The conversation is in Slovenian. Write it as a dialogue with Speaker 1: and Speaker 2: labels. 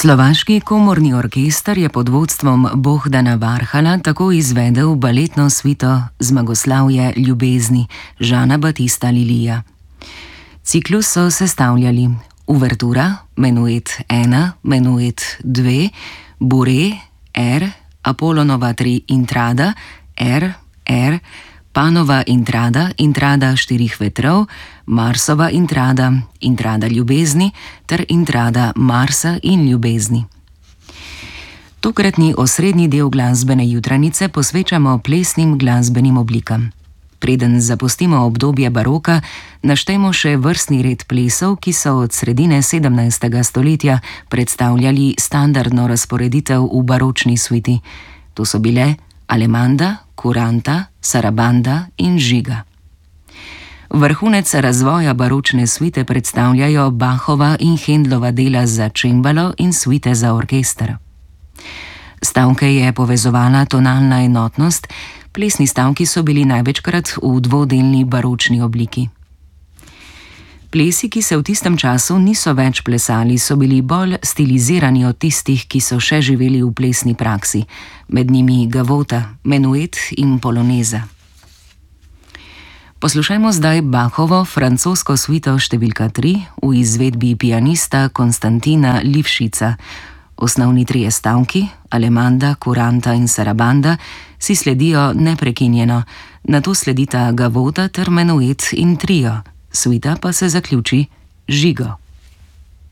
Speaker 1: Slovaški komorni orkester je pod vodstvom Bohdana Varhala tako izvedel baletno svito Zmagoslavje ljubezni Žana Batista Lilija. Ciklus so sestavljali uvertura, menuet 1, menuet 2, Bure, R, Apolonova 3 intrada, R, Panova intrada, intrada štirih vetrov, Marsova intrada, intrada ljubezni ter intrada Marsa in ljubezni. Tokratni osrednji del glasbene jutranice posvečamo plesnim glasbenim oblikam. Preden zapustimo obdobje baroka, naštejmo še vrstni red plesov, ki so od sredine 17. stoletja predstavljali standardno razporeditev v baročni suiti. To so bile alemanda, kuranta, sarabanda in žiga. Vrhunec razvoja baročne suite predstavljajo Bachova in Händlova dela za čembalo in suite za orkester. Stavke je povezovala tonalna enotnost, plesni stavki so bili največkrat v dvodelni baročni obliki. Plesi, ki se v tistem času niso več plesali, so bili bolj stilizirani od tistih, ki so še živeli v plesni praksi, med njimi gavota, menuet in poloneza. Poslušajmo zdaj Bachovo francosko suito številka 3 v izvedbi pianista Konstantina Livšica. Osnovni trije stavki, alemanda, kuranta in sarabanda, si sledijo neprekinjeno, nato sledita gavota ter menuet in trio, suita pa se zaključi žigo.